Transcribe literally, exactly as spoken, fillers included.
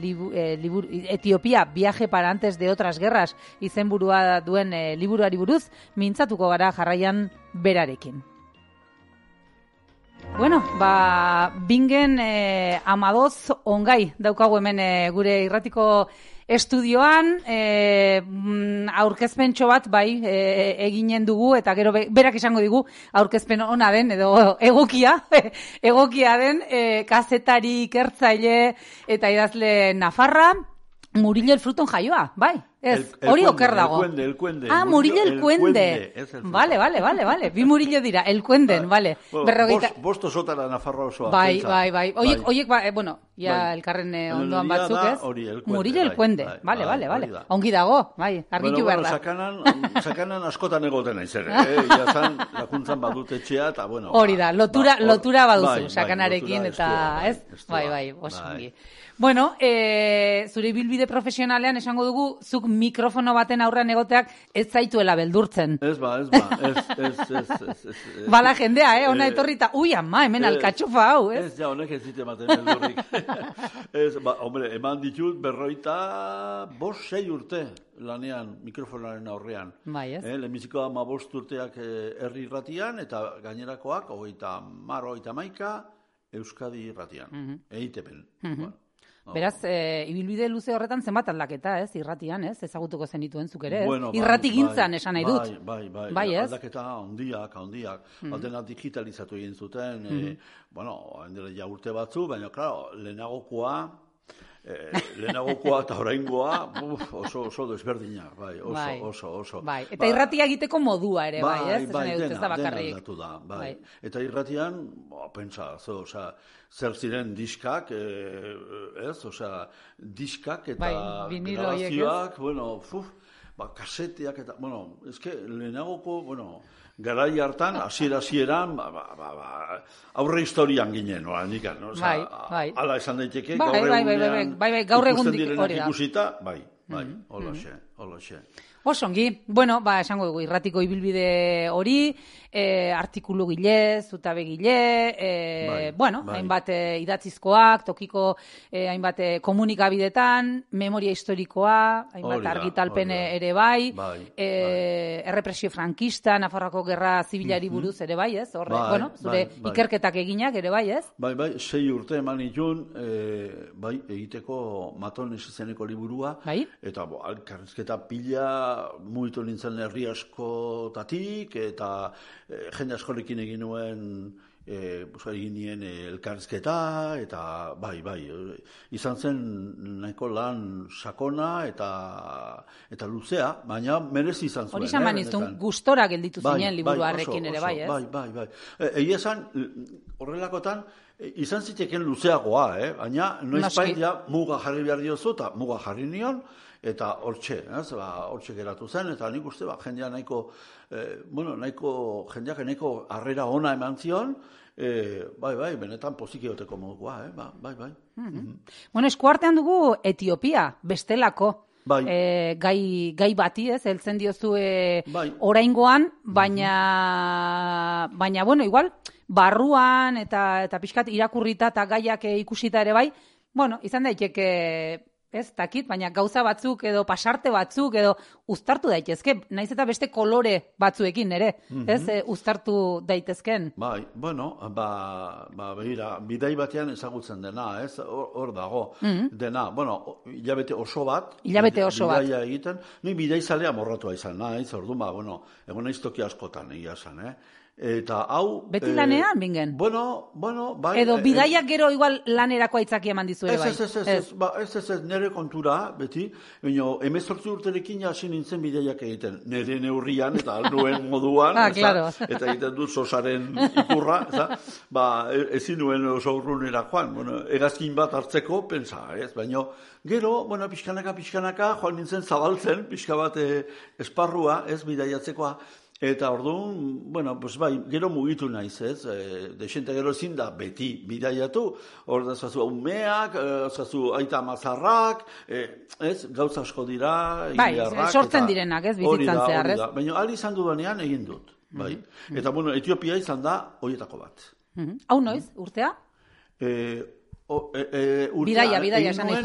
libu, eh, libur, Etiopia, viaje para antes de otras guerras, izenburua duen eh, liburuari buruz, mintzatuko gara jarraian berarekin. Bueno, ba, bingen eh, amadoz ongai daukagu hemen eh, gure irratiko estudioan, e, aurkezpentxo bat bai e, eginen dugu, eta gero be, berak esango digu aurkezpen ona den, edo egokia, egokia den, e, kazetari, ikertzaile eta idazle nafarra, Murillo el Fruton jaioa, bai. Ez, hori oker dago. El Cuende, el Cuende. Ah, Murillo el Cuende. Vale, vale, vale, vale. Bi Murillo dira, el Cuenden, vale. Berrogeita... Bost osotara Nafarroa osoa. Bai, bai, bai. Oiek, oiek, ba, bueno, ja elkarren ondoan batzuk, ez? Murillo el Cuende. Vale, vale, vale. Ongi dago, bai, argitu behar da. Sakanan, sakanan askotan egoten naiz ere, eh? Iazan, lakuntzan badut etxea, eta bueno. Hori da, lotura, lotura baduzu, sakanarekin, eta, ez? Bai, bai, osongi. Bueno, eh, zure ibilbide profesionalean esango dugu, zuk mikrofono baten aurrean egoteak ez zaituela beldurtzen. Ez ba, ez ba, ez, ez, ez, ez, ez. Bala jendea, eh, ona etorrita, ui, ama, hemen alkatxofa hau, ez? Ez, ja, honek ez zite ematen beldurrik. Ez, ba, hombre, eman ditut berroita bost sei urte lanean mikrofonaren aurrean. Bai, ez? Eh, lehenbiziko ama bost urteak herri irratian, eta gainerakoak, hogeita mar, hogeita maika, Euskadi irratian, mm-hmm. Eitepen. Mm-hmm. Bueno. No. Beraz, e, ibilbide luze horretan zenbat aldaketa, ez, irratian, ez, ezagutuko zenituen zuk ere, ez? Bueno, bai, irrati gintzan bai, esan nahi dut. Bai, bai, bai, bai ez? Aldaketa handiak, handiak, mm. aldena digitalizatu egin zuten, mm. e, bueno, handela ja urte batzu, baina, klaro, lehenagokoa, eh, lehenagokoa eta oraingoa, uf, oso, oso desberdina, bai, oso, bai. oso, oso. Bai, eta ba, irratia egiteko modua ere, bai, bai ez? Bai, dut, dena, ez da dena aldatu da, bai. bai. Eta irratian, bo, pentsa, zo, oza, zer ziren diskak, eh, ez, osea, diskak eta bai, grabazioak, bueno, fuf, ba, kaseteak eta, bueno, eske, lehenagoko, bueno, garai hartan, hasiera-hasieran, ba, ba, ba, ba, aurre historian ginen, no, nikan, no? Osea, bai, bai. Ala esan daiteke, bai, gaur bai, bai, bai, bai, bai, gaur egun direnak ikusita, bai, bai, mm-hmm. holoxe, holoxe. Osongi, bueno, ba, esango dugu, irratiko ibilbide hori, e, artikulu gile, zutabe gile, e, bai, bueno, bai. hainbat e, idatzizkoak, tokiko e, hainbat e, komunikabidetan, memoria historikoa, hainbat orida, argitalpen orida. ere bai, bai, e, bai. errepresio frankista, Nafarroako gerra zibilari buruz ere bai, ez? Horre, bai, bueno, zure bai, bai. ikerketak eginak ere bai, ez? Bai, bai, sei urte eman itun, e, bai, egiteko Matones izeneko liburua, bai? Eta, bo, alkarrizketa pila, mugitu nintzen herri askotatik, eta e, jende askorekin egin nuen, e, egin nien elkarrizketa, eta bai, bai, izan zen nahiko lan sakona eta eta luzea, baina merezi izan zuen. Hori zaman izun, gustora gelditu zinen bai, liburuarekin bai, ere bai, ez? Bai, bai, bai. Egia esan, horrelakotan, izan ziteken luzeagoa, eh? Baina noizbait ja muga jarri behar diozu, eta muga jarri nion, eta hortxe, ez, ba, hortxe geratu zen, eta nik uste, ba, jendea nahiko, eh, bueno, nahiko, jendeak nahiko harrera ona eman zion, eh, bai, bai, benetan pozik egoteko modukoa, eh, ba, bai, bai. Mm-hmm. Mm-hmm. Bueno, eskuartean dugu Etiopia, bestelako, bai. eh, gai, gai bati, ez, heltzen diozu eh, bai. oraingoan, baina, mm-hmm. baina, bueno, igual, barruan, eta, eta pixkat irakurrita, eta gaiak eh, ikusita ere bai, bueno, izan daiteke, ez, takit, baina gauza batzuk edo pasarte batzuk edo uztartu daitezke, naiz eta beste kolore batzuekin ere, mm-hmm. ez, e, uztartu daitezken. Bai, bueno, ba, ba behira, bidai batean ezagutzen dena, ez, hor dago, mm-hmm. dena, bueno, hilabete oso bat, hilabete oso bat, bidaia egiten, ni bidai zalea morratua izan naiz, orduan, ba, bueno, egon naiz toki askotan egia esan, eh, eta hau... Beti eh, lanean, bingen? Bueno, bueno, bai... Edo bidaiak gero igual lanerako aitzaki eman dizuere bai? Ez, ez, ez, ez, ba, ez, ez, ez, nire kontura, beti, baina emezortzi urterekin hasi nintzen bidaiak egiten, nire neurrian, eta alduen moduan, ah, claro. eta egiten dut sosaren ikurra, eta, ba, ezin nuen oso urrunera joan, bueno, egazkin bat hartzeko, pensa, ez, baina, gero, bueno, pixkanaka, pixkanaka, joan nintzen zabaltzen, pixka bat eh, esparrua, ez, bidaiatzekoa, eta orduan, bueno, pues bai, gero mugitu naiz, ez? E, Dexente gero ezin da beti bidaiatu, hor da zazu umeak, zazu aita mazarrak, e, ez? Gauza asko dira, bai, sortzen direnak, ez? Bizitzan zehar, ez? Baina ali izan dudanean egin dut, bai. Mm-hmm. Eta, bueno, Etiopia izan da horietako bat. Mm-hmm. Hau noiz, urtea? E, o, e, e, urtea bidaia, bidaia, esan